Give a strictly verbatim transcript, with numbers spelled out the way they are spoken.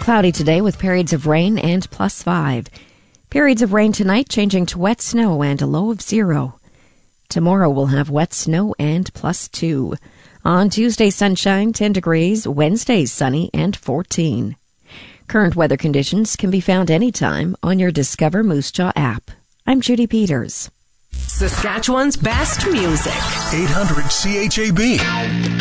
Cloudy today with periods of rain and plus five. Periods of rain tonight changing to wet snow and a low of zero. Tomorrow we'll have wet snow and plus two. On Tuesday, sunshine, ten degrees. Wednesday, sunny and fourteen. Current weather conditions can be found anytime on your Discover Moose Jaw app. I'm Judy Peters. Saskatchewan's best music. eight hundred C H A B.